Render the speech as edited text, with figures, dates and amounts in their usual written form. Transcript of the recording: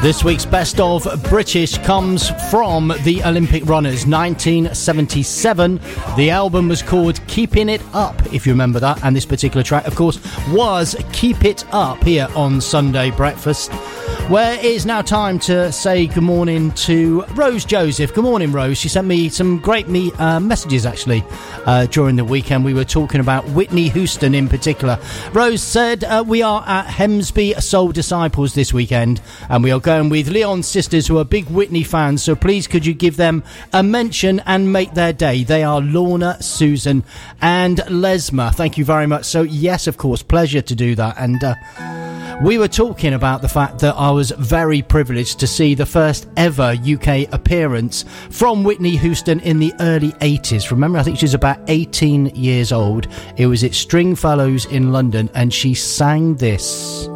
This week's Best of British comes from the Olympic Runners, 1977. The album was called Keeping It Up, if you remember that, and this particular track, of course, was Keep It Up here on Sunday Breakfast, where it is now time to say good morning to Rose Joseph. Good morning, Rose. She sent me some great messages, actually, during the weekend. We were talking about Whitney Houston in particular. Rose said, we are at Hemsby Soul Disciples this weekend, and we are going with Leon's sisters, who are big Whitney fans, so please could you give them a mention and make their day. They are Lorna, Susan and Lesma. Thank you very much. So yes, of course, pleasure to do that. And we were talking about the fact that I was very privileged to see the first ever UK appearance from Whitney Houston in the early 80s. Remember, I think she was about 18 years old. It was at Stringfellows in London, and she sang this.